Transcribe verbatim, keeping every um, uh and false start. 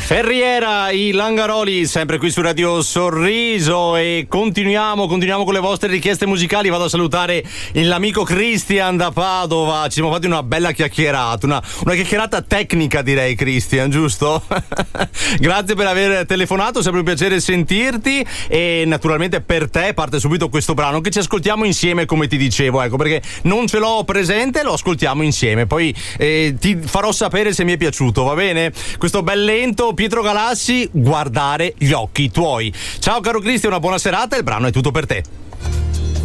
Ferriera, i Langaroli, sempre qui su Radio Sorriso, e continuiamo, continuiamo con le vostre richieste musicali. Vado a salutare l'amico Christian da Padova. Ci siamo fatti una bella chiacchierata, una, una chiacchierata tecnica, direi, Christian, giusto? Grazie per aver telefonato, sempre un piacere sentirti, e naturalmente per te parte subito questo brano che ci ascoltiamo insieme, come ti dicevo, ecco, perché non ce l'ho presente, lo ascoltiamo insieme, poi eh, ti farò sapere se mi è piaciuto, va bene? Questo bel lento, Pietro Galassi, Guardare gli occhi tuoi. Ciao caro Cristian, una buona serata, il brano è tutto per te.